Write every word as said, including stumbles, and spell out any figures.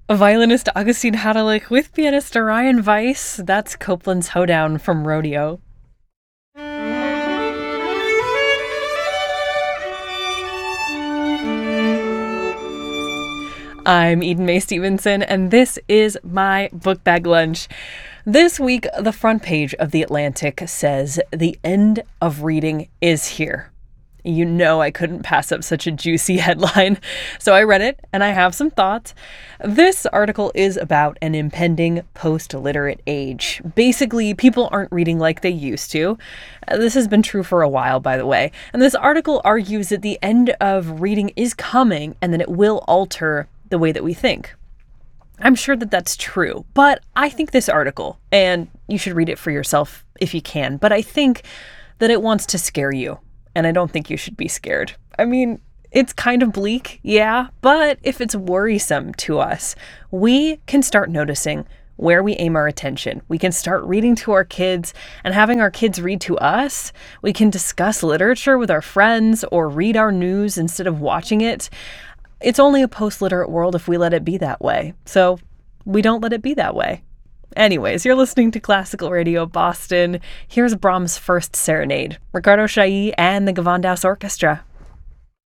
Violinist Augustine Hadelich with pianist Orion Weiss. That's Copland's Hoedown from Rodeo. I'm Eden Mae Stevenson, and this is my book bag lunch. This week, the front page of The Atlantic says, "The end of reading is here." You know I couldn't pass up such a juicy headline, so I read it, and I have some thoughts. This article is about an impending post-literate age. Basically, people aren't reading like they used to. This has been true for a while, by the way. And this article argues that the end of reading is coming, and that it will alter the way that we think. I'm sure that that's true, but I think this article, and you should read it for yourself if you can, but I think that it wants to scare you, and I don't think you should be scared. I mean, it's kind of bleak, yeah, but if it's worrisome to us, we can start noticing where we aim our attention. We can start reading to our kids and having our kids read to us. We can discuss literature with our friends or read our news instead of watching it. It's only a post-literate world if we let it be that way. So we don't let it be that way. Anyways, you're listening to Classical Radio Boston. Here's Brahms' First Serenade, Ricardo Chailly and the Gewandhaus Orchestra.